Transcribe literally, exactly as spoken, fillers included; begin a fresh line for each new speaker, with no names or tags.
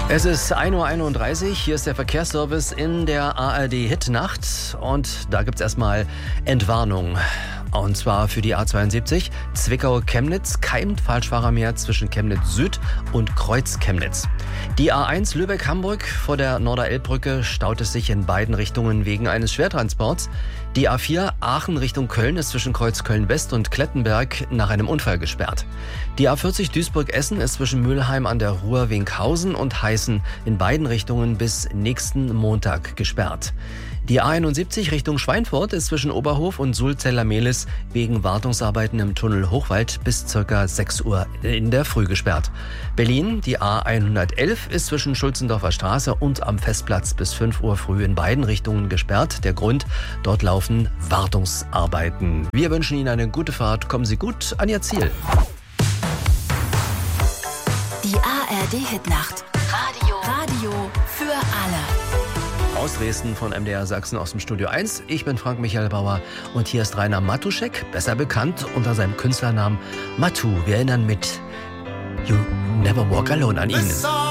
Es ist ein Uhr einunddreißig, hier ist der Verkehrsservice in der A R D-Hit-Nacht und da gibt's erstmal Entwarnung. Und zwar für die A zweiundsiebzig Zwickau-Chemnitz, kein Falschfahrer mehr zwischen Chemnitz Süd und Kreuz Chemnitz. Die A eins Lübeck-Hamburg vor der Norderelbbrücke staut es sich in beiden Richtungen wegen eines Schwertransports. Die A vier Aachen Richtung Köln ist zwischen Kreuz Köln-West und Klettenberg nach einem Unfall gesperrt. Die A vierzig Duisburg-Essen ist zwischen Mülheim an der Ruhr Winkhausen und Heißen in beiden Richtungen bis nächsten Montag gesperrt. Die A einundsiebzig Richtung Schweinfurt ist zwischen Oberhof und Sulzeller-Mehlis wegen Wartungsarbeiten im Tunnel Hochwald bis ca. sechs Uhr in der Früh gesperrt. Berlin, die A hundertelf ist zwischen Schulzendorfer Straße und am Festplatz bis fünf Uhr früh in beiden Richtungen gesperrt. Der Grund, dort laufen Wartungsarbeiten. Wir wünschen Ihnen eine gute Fahrt. Kommen Sie gut an Ihr Ziel.
Die A R D-Hitnacht. Radio. Radio für alle.
Aus Dresden von M D R Sachsen aus dem Studio eins. Ich bin Frank Michael Bauer und hier ist Rainer Matuschek, besser bekannt unter seinem Künstlernamen Matu. Wir erinnern mit You Never Walk Alone an ihn.